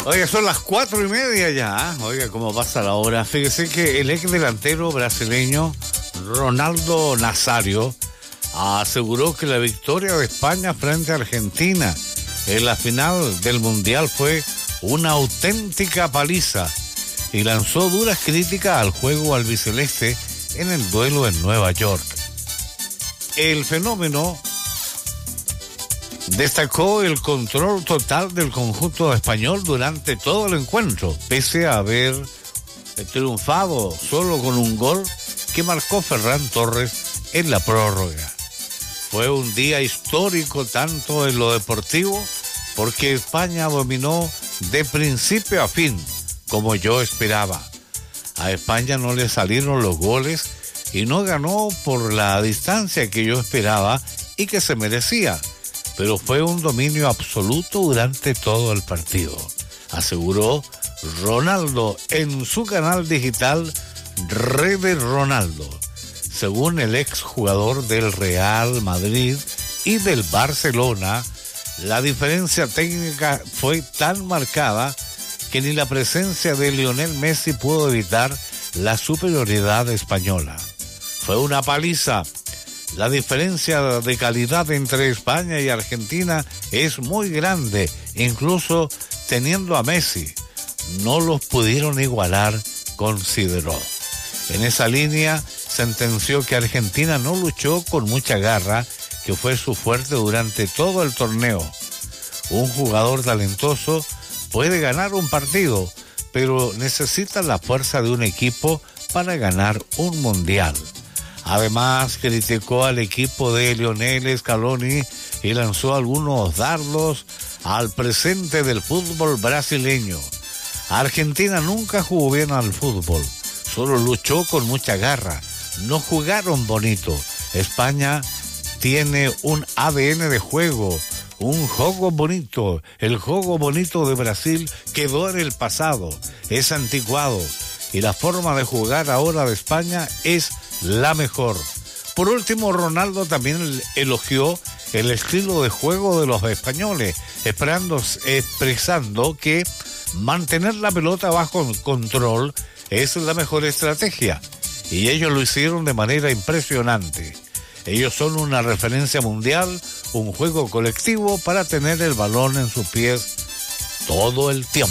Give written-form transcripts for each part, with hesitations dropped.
Oiga, son las 4:30 ya. Oiga, cómo pasa la hora. Fíjese que el ex delantero brasileño Ronaldo Nazário aseguró que la victoria de España frente a Argentina en la final del Mundial fue una auténtica paliza y lanzó duras críticas al juego albiceleste en el duelo en Nueva York. El fenómeno destacó el control total del conjunto español durante todo el encuentro, pese a haber triunfado solo con un gol que marcó Ferran Torres en la prórroga. Fue un día histórico tanto en lo deportivo, porque España dominó de principio a fin, como yo esperaba. A España no le salieron los goles y no ganó por la distancia que yo esperaba y que se merecía, pero fue un dominio absoluto durante todo el partido, aseguró Ronaldo en su canal digital Rede Ronaldo. Según el exjugador del Real Madrid y del Barcelona, la diferencia técnica fue tan marcada que ni la presencia de Lionel Messi pudo evitar la superioridad española. Fue una paliza. La diferencia de calidad entre España y Argentina es muy grande, incluso teniendo a Messi. No los pudieron igualar, consideró. En esa línea sentenció que Argentina no luchó con mucha garra, que fue su fuerte durante todo el torneo. Un jugador talentoso puede ganar un partido, pero necesita la fuerza de un equipo para ganar un mundial. Además, criticó al equipo de Lionel Scaloni y lanzó algunos dardos al presente del fútbol brasileño. Argentina nunca jugó bien al fútbol, solo luchó con mucha garra, no jugaron bonito. España tiene un ADN de juego, un juego bonito. El juego bonito de Brasil quedó en el pasado, es anticuado, y la forma de jugar ahora de España es la mejor. Por último, Ronaldo también elogió el estilo de juego de los españoles, expresando que mantener la pelota bajo control es la mejor estrategia, y ellos lo hicieron de manera impresionante. Ellos son una referencia mundial, un juego colectivo para tener el balón en sus pies todo el tiempo.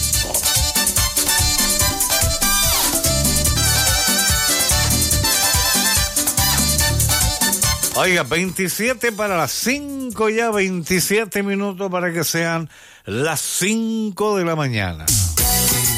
Oiga, 27 para las 5 ya, 27 minutos para que sean las 5 de la mañana.